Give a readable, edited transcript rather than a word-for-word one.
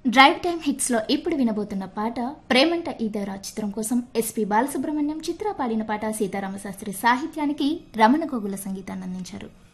Drive time hits లో ఇప్పుడు వినబోతున్న పాట ప్రేమంట ఈదరా చిత్రం కోసం ఎస్పి బాలసుబ్రహ్మణ్యం చిత్ర పాడిన పాట సీతారామశాస్త్రి సాహిత్యానికి రమణ గోగుల సంగీతాన్ని అందించారు.